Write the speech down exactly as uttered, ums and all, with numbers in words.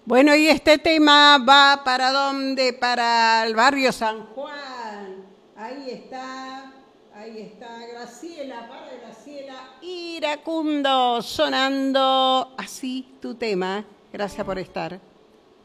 Bueno, y este tema va para dónde? Para el barrio San Juan. Ahí está, ahí está Graciela, para Graciela Iracundo, sonando así tu tema. Gracias por estar.